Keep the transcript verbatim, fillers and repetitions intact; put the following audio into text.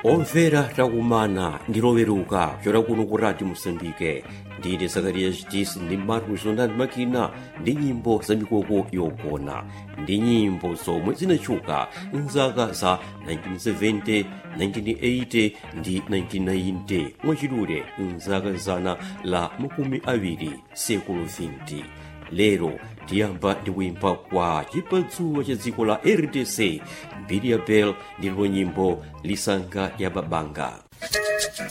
Omvera takumana ndiloweruka kuchokera kuno ku Radio Mozambique. Ndine Zakarias Disi ndi Marcos Zonani Makina ndi nyimbo za mikoko yogona ndi nyimbo zomwe zinatchuka mzaka za nineteen seventy, nineteen eighty ndi nineteen ninety mwachidule mzaka zana la makumi awiri sekulu vinte. Lero tiyamba ndi kuimba kwa chipatsuwa cha dziko la R D C mbiri ya Bell ndilo nyimbo Lisanga ya Babanga.